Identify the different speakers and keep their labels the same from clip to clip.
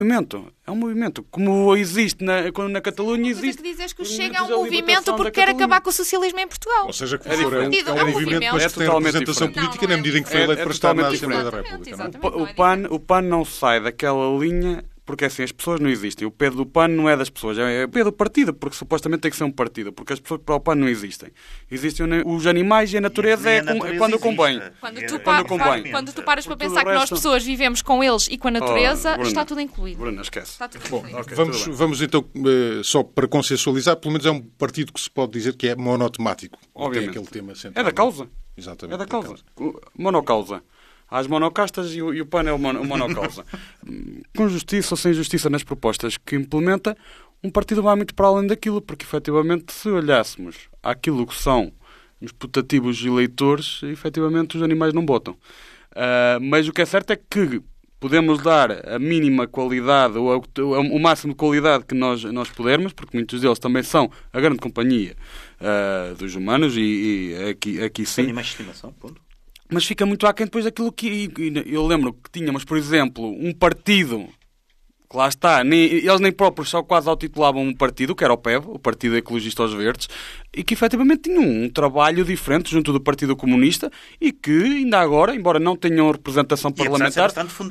Speaker 1: É um movimento. Como existe na Catalunha, existe...
Speaker 2: Mas que dizes que o Chega é um movimento porque quer acabar com o socialismo em Portugal.
Speaker 3: Ou seja, é um movimento, mas que tem representação política na medida em que foi eleito para estar na Assembleia da República.
Speaker 1: O PAN não sai daquela linha... Porque assim, as pessoas não existem. O pé do PAN não é das pessoas, é o pé do partido, porque supostamente tem que ser um partido, porque as pessoas para o PAN não existem. Existem os animais e a natureza quando convém.
Speaker 2: Quando tu paras para pensar que nós pessoas vivemos com eles e com a natureza, está tudo incluído.
Speaker 1: Bruna, esquece.
Speaker 3: Bom, vamos então, só para consensualizar, pelo menos é um partido que se pode dizer que é monotemático.
Speaker 1: Obviamente.
Speaker 3: Tem aquele tema central.
Speaker 1: É da causa.
Speaker 3: Exatamente.
Speaker 1: É da causa. Monocausa. Há as monocastas e o PAN é o monocausa. Com justiça ou sem justiça nas propostas que implementa, um partido vai muito para além daquilo, porque efetivamente se olhássemos àquilo que são os putativos eleitores, efetivamente os animais não votam. Mas o que é certo é que podemos dar a mínima qualidade ou o máximo de qualidade que nós pudermos, porque muitos deles também são a grande companhia dos humanos e aqui sim.
Speaker 4: Animais de estimação, ponto.
Speaker 1: Mas fica muito aquém depois daquilo que... Eu lembro que tínhamos, por exemplo, um partido... Que lá está, eles nem próprios só quase autotitulavam um partido, que era o PEV, o Partido Ecologista aos Verdes, e que efetivamente tinham um trabalho diferente junto do Partido Comunista e que ainda agora, embora não tenham representação parlamentar,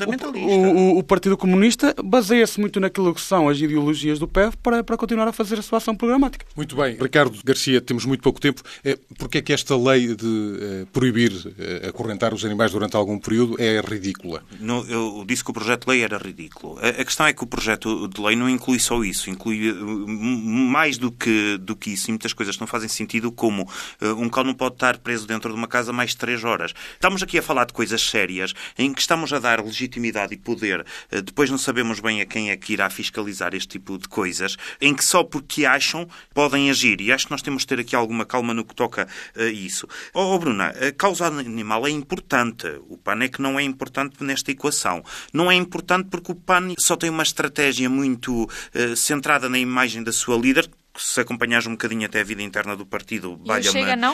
Speaker 1: o Partido Comunista baseia-se muito naquilo que são as ideologias do PEV para continuar a fazer a sua ação programática.
Speaker 3: Muito bem. Ricardo Garcia, temos muito pouco tempo. Porquê é que esta lei de proibir acorrentar os animais durante algum período é ridícula?
Speaker 4: Eu disse que o projeto de lei era ridículo. A questão é que o projeto de lei não inclui só isso, inclui mais do que isso, e muitas coisas não fazem sentido, como um cão não pode estar preso dentro de uma casa mais de 3 horas. Estamos aqui a falar de coisas sérias, em que estamos a dar legitimidade e poder, depois não sabemos bem a quem é que irá fiscalizar este tipo de coisas, em que só porque acham podem agir, e acho que nós temos de ter aqui alguma calma no que toca a isso. Bruna, a causa animal é importante, o PAN é que não é importante nesta equação. Não é importante porque o PAN só tem uma estratégia muito centrada na imagem da sua líder. Se acompanhares um bocadinho até a vida interna do partido,
Speaker 2: Chega, não?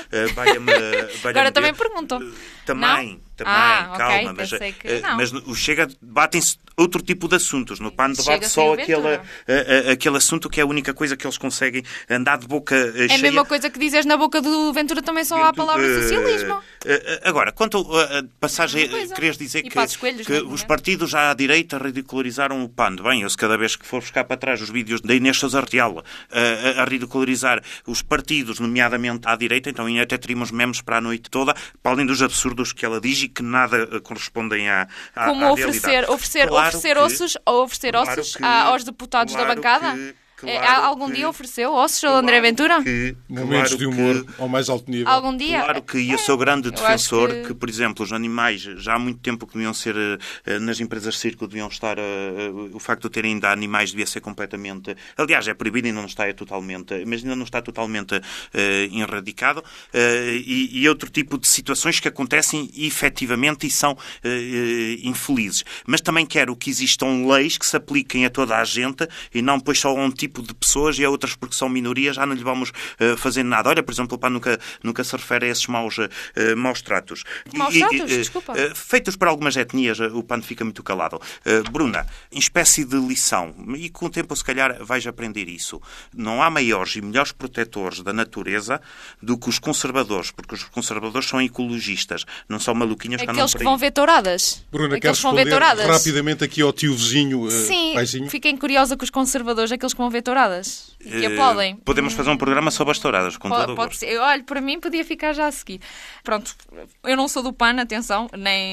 Speaker 4: Agora
Speaker 2: também perguntam.
Speaker 4: Também, calma.
Speaker 2: Okay,
Speaker 4: mas o Chega bate-se outro tipo de assuntos. No PAN debate só aquele assunto que é a única coisa que eles conseguem andar de boca cheia.
Speaker 2: É a mesma coisa que dizes na boca do Ventura, também só há a palavra socialismo.
Speaker 4: Agora, quanto à passagem, querias dizer que os partidos já à direita ridicularizaram o PAN. Bem, eu se cada vez que for buscar para trás os vídeos da Inês Sousa Arteal a ridicularizar os partidos, nomeadamente à direita, então até teríamos memes para a noite toda, para além dos absurdos que ela diz e que nada correspondem à
Speaker 2: como
Speaker 4: realidade.
Speaker 2: Oferecer ossos aos deputados da bancada? Algum dia ofereceu ossos ao André Ventura?
Speaker 3: Momentos de humor ao mais alto nível.
Speaker 2: Algum dia?
Speaker 4: Claro que eu sou grande defensor que, por exemplo, os animais já há muito tempo que deviam ser nas empresas de circo, deviam estar o facto de terem ainda animais devia ser completamente... Aliás, é proibido e ainda não está mas ainda não está totalmente erradicado. E outro tipo de situações que acontecem efetivamente e são infelizes. Mas também quero que existam leis que se apliquem a toda a gente e não depois só a um tipo de pessoas e a outras porque são minorias já não lhe vamos fazer nada. Olha, por exemplo, o PAN nunca se refere a esses maus tratos.
Speaker 2: Desculpa.
Speaker 4: Feitos por algumas etnias, o PAN fica muito calado. Bruna, em espécie de lição, e com o tempo se calhar vais aprender isso, não há maiores e melhores protetores da natureza do que os conservadores, porque os conservadores são ecologistas, não são maluquinhos que andam por aí.
Speaker 2: Aqueles que vão ver touradas.
Speaker 3: Bruna, queres responder rapidamente aqui ao tio vizinho,
Speaker 2: sim,
Speaker 3: paizinho?
Speaker 2: Fiquem curiosa com os conservadores, aqueles que vão ver touradas e aplaudem.
Speaker 4: Podemos fazer um programa sobre as touradas, com todo o gosto.
Speaker 2: Ser. Olha, para mim podia ficar já a seguir. Pronto, eu não sou do PAN, atenção,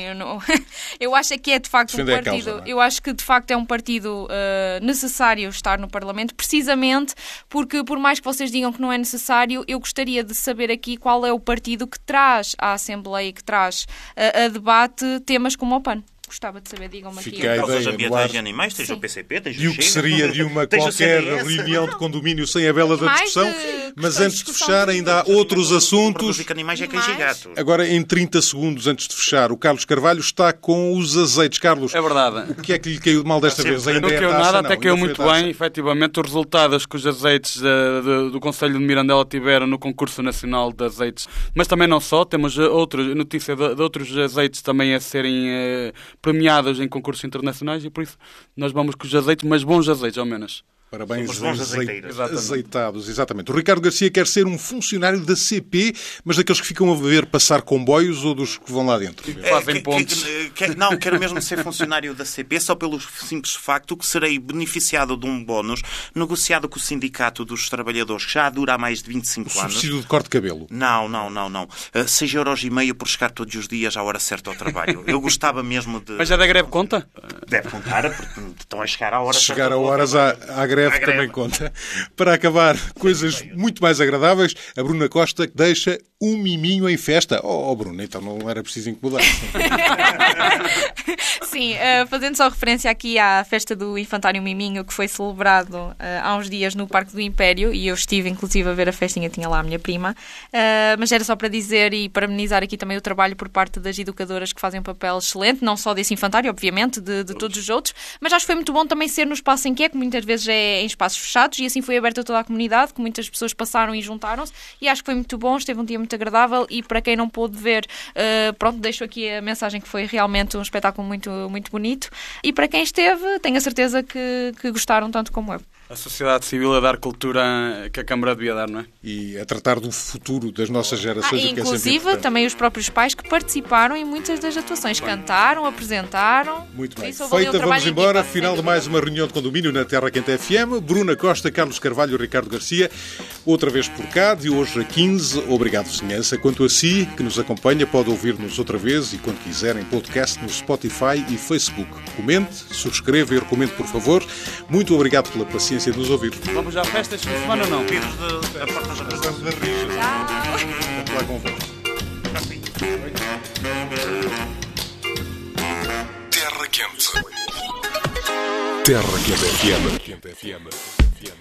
Speaker 2: eu acho que é de facto um partido.
Speaker 3: Causa,
Speaker 2: eu acho que de facto é um partido necessário estar no Parlamento, precisamente porque, por mais que vocês digam que não é necessário, eu gostaria de saber aqui qual é o partido que traz à Assembleia, que traz a debate temas como o PAN. Gostava de saber, digam-me aqui.
Speaker 4: Causas ambientais de animais, tens o PCP, tens o Chega.
Speaker 3: E o que seria de uma qualquer reunião de condomínio sem a bela da discussão. Mas antes de fechar, ainda há outros assuntos.
Speaker 4: Animais é queijo e gato.
Speaker 3: Agora, em 30 segundos antes de fechar, o Carlos Carvalho está com os azeites. Carlos,
Speaker 1: é verdade.
Speaker 3: O que é que lhe caiu de mal desta vez?
Speaker 1: Não caiu nada, até caiu muito bem. Efetivamente, os resultados que os azeites do Conselho de Mirandela tiveram no concurso nacional de azeites. Mas também não só, temos outra notícia de outros azeites também a serem premiados em concursos internacionais e por isso nós vamos com os azeites, mas bons azeites ao menos.
Speaker 3: Parabéns,
Speaker 4: azeiteiros.
Speaker 3: azeitados, exatamente. O Ricardo Garcia quer ser um funcionário da CP, mas daqueles que ficam a ver passar comboios ou dos que vão lá dentro?
Speaker 1: Fazem pontos.
Speaker 4: Não, quero mesmo ser funcionário da CP, só pelo simples facto que serei beneficiado de um bónus negociado com o Sindicato dos Trabalhadores, que já dura há mais de 25 anos.
Speaker 3: Subsídio de corte de cabelo?
Speaker 4: Não. 6,5 € por chegar todos os dias à hora certa ao trabalho. Eu gostava mesmo de...
Speaker 1: Mas a da greve conta?
Speaker 4: Deve contar, porque estão a chegar à hora certa.
Speaker 3: Chegar a horas à greve também conta. Para acabar, coisas muito mais agradáveis, a Bruna Costa deixa um miminho em festa. Oh, Bruna, então não era preciso incomodar.
Speaker 2: Sim, fazendo só referência aqui à festa do Infantário Miminho, que foi celebrado há uns dias no Parque do Império, e eu estive inclusive a ver a festinha, tinha lá a minha prima, mas era só para dizer e parabenizar aqui também o trabalho por parte das educadoras que fazem um papel excelente, não só desse infantário, obviamente, de todos os outros, mas acho que foi muito bom também ser no espaço em que muitas vezes é em espaços fechados, e assim foi aberto a toda a comunidade, que muitas pessoas passaram e juntaram-se, e acho que foi muito bom, esteve um dia muito agradável, e para quem não pôde ver, pronto, deixo aqui a mensagem que foi realmente um espetáculo muito, muito bonito, e para quem esteve, tenho a certeza que gostaram tanto como eu.
Speaker 1: A sociedade civil a dar cultura que a Câmara devia dar, não é?
Speaker 3: E a tratar do futuro das nossas gerações.
Speaker 2: Inclusive, também os próprios pais que participaram em muitas das atuações. Cantaram, apresentaram.
Speaker 3: Muito bem. Feita, vamos embora. Final de mais uma reunião de condomínio na Terra Quente FM. Bruna Costa, Carlos Carvalho e Ricardo Garcia. Outra vez por cá, de hoje a 15. Obrigado, vizinhança. Quanto a si, que nos acompanha, pode ouvir-nos outra vez e, quando quiser, em podcast no Spotify e Facebook. Comente, subscreva e recomende, por favor. Muito obrigado pela paciência de nos ouvir.
Speaker 1: Vamos à festa este fim de semana ou não?
Speaker 3: Estamos a rir. Vamos lá convosco.
Speaker 5: Terra Quente. Terra Quente FM.